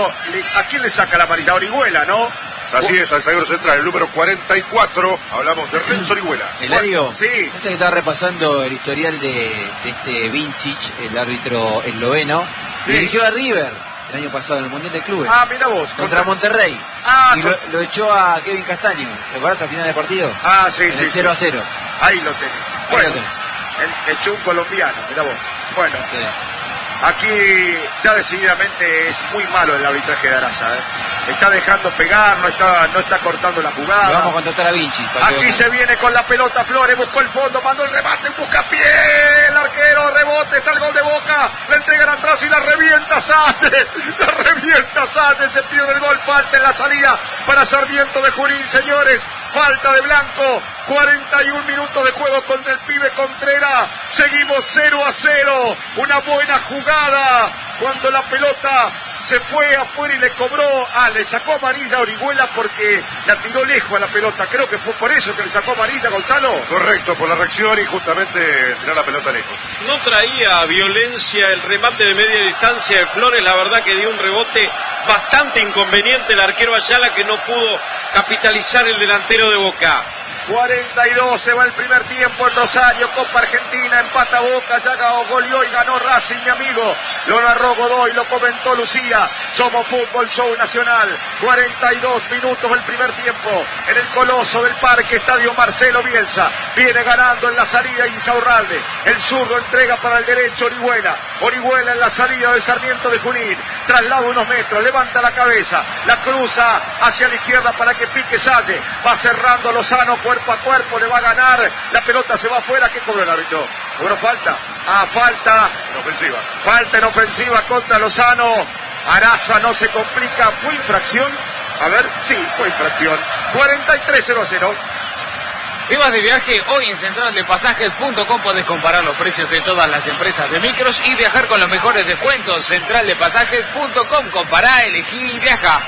Bueno, ¿a quién le saca la amarilla? Orihuela, ¿no? Así es, al zaguero central, el número 44. Hablamos de Renzo Orihuela. Eladio, sí. no sé que estaba repasando el historial de este Vincic, el árbitro esloveno, que dirigió a River el año pasado en el Mundial de Clubes. Ah, mira vos. Contra Monterrey. Y lo echó a Kevin Castaño. ¿Te acordás al final del partido? Ah, sí, en el 0-0. Ahí lo tenés. Bueno, echó un colombiano, mira vos. Bueno, sí. Aquí ya decididamente es muy malo el arbitraje de Araza, ¿eh? Está dejando pegar, no está cortando la jugada. Vamos a contratar a Vinci. Aquí se viene con la pelota Flores, buscó el fondo, mandó el remate, busca pie, el arquero, rebote, está el gol de Boca, le entregan atrás y la revienta Sánchez, se pierde el gol, falta en la salida para Sarmiento de Junín, señores, falta de Blanco, 41 minutos de juego contra el pibe Contreras, seguimos 0-0, una buena jugada, cuando la pelota se fue afuera y le cobró, le sacó amarilla a Orihuela porque la tiró lejos a la pelota, creo que fue por eso que le sacó amarilla, Gonzalo. Correcto, por la reacción y justamente tiró la pelota lejos. No traía violencia el remate de media distancia de Flores, la verdad que dio un rebote bastante inconveniente el arquero Ayala, que no pudo capitalizar el delantero de Boca. 42, se va el primer tiempo en Rosario, Copa Argentina, empata Boca, ya goleó y ganó Racing, mi amigo. Lo narró Godoy, lo comentó Lucía. Somos Fútbol Show Nacional. 42 minutos del primer tiempo en el Coloso del Parque, Estadio Marcelo Bielsa. Viene ganando en la salida Insaurralde. El zurdo entrega para el derecho Orihuela. Orihuela en la salida de Sarmiento de Junín. Traslado unos metros, levanta la cabeza, la cruza hacia la izquierda para que pique Salle. Va cerrando Lozano cuerpo a cuerpo, le va a ganar. La pelota se va afuera. ¿Qué cobró el árbitro? ¿Cobró falta? Falta. En ofensiva. Falta en ofensiva contra Lozano. Araza no se complica. ¿Fue infracción? A ver, sí, fue infracción. 43-0-0. ¿Te vas de viaje? Hoy en centraldepasajes.com podés comparar los precios de todas las empresas de micros y viajar con los mejores descuentos. Centraldepasajes.com. Compará, elegí y viaja.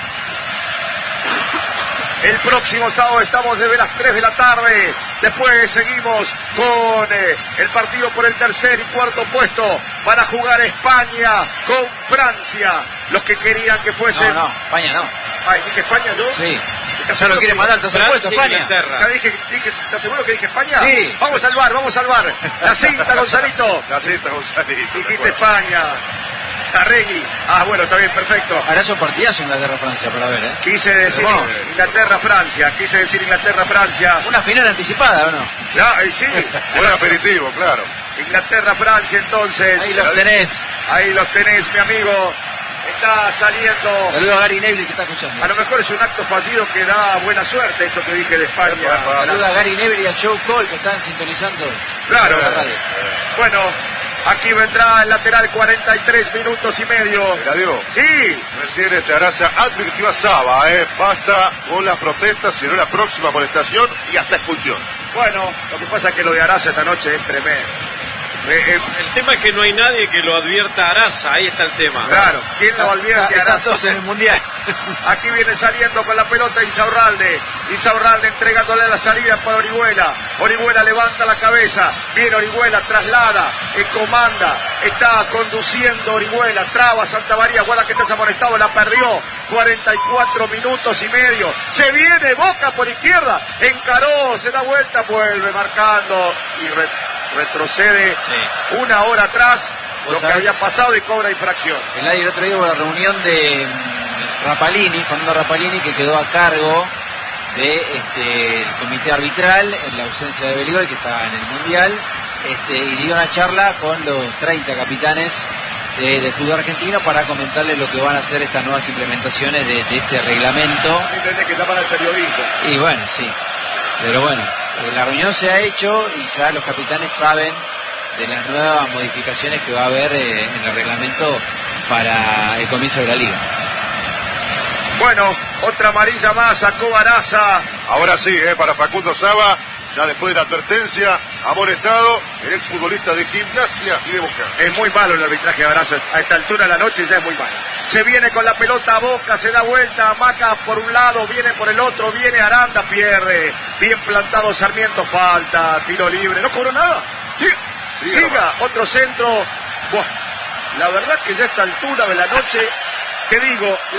El próximo sábado estamos desde las 3 de la tarde. Después seguimos con el partido por el tercer y cuarto puesto para jugar España con Francia. Los que querían que fuesen... No, España no. Ay, ¿dije España yo? Sí. Ya lo quiere mandar, ¿estás seguro? España. ¿Estás seguro que dije España? Sí. Vamos al bar. La cinta, Gonzalito. Dijiste España. Arregui. Bueno, está bien, perfecto. Ahora son partidas Inglaterra-Francia para ver, Quise decir Inglaterra-Francia. Una final anticipada, ¿o no? Sí. Buen aperitivo, claro. Inglaterra-Francia, entonces. Ahí los tenés, mi amigo. Está saliendo. Saludos a Gary Neville que está escuchando. A lo mejor es un acto fallido que da buena suerte, esto que dije de España. Saludos a Gary Neville y a Joe Cole que están sintonizando la radio. Bueno, aquí vendrá el lateral, 43 minutos y medio. Eladio. Sí. Recién Araza advirtió a Saba, basta con las protestas, sino la próxima amonestación y hasta expulsión. Bueno, lo que pasa es que lo de Araza esta noche es tremendo. El tema es que no hay nadie que lo advierta a Araza, ahí está el tema. Claro, ¿quién lo advierte a Araza? Están todos en el Mundial. Aquí viene saliendo con la pelota Insaurralde entregándole la salida para Orihuela. Orihuela levanta la cabeza, viene Orihuela, traslada, comanda, está conduciendo Orihuela, traba Santa María, guarda que estás amonestado, la perdió. 44 minutos y medio. Se viene Boca por izquierda, encaró, se da vuelta, vuelve marcando y retrocede una hora atrás lo que había pasado y cobra infracción. El otro día hubo la reunión de Fernando Rapalini, que quedó a cargo del comité arbitral en la ausencia de Beligoy, que está en el Mundial, y dio una charla con los 30 capitanes del fútbol argentino para comentarles lo que van a hacer estas nuevas implementaciones de este reglamento. Tenés que llamar al periodismo. Y bueno, sí, pero bueno, la reunión se ha hecho y ya los capitanes saben de las nuevas modificaciones que va a haber en el reglamento para el comienzo de la liga. Bueno, otra amarilla más, sacó Araza. Ahora sí, para Facundo Saba, ya después de la advertencia, amonestado el exfutbolista de Gimnasia y de Boca. Es muy malo el arbitraje de Araza, a esta altura de la noche ya es muy malo. Se viene con la pelota a Boca, se da vuelta, Maca por un lado, viene por el otro, viene Aranda, pierde. Bien plantado Sarmiento, falta, tiro libre, ¿no cobró nada? Sí. Siga, otro centro. Buah, la verdad que ya a esta altura de la noche, te digo...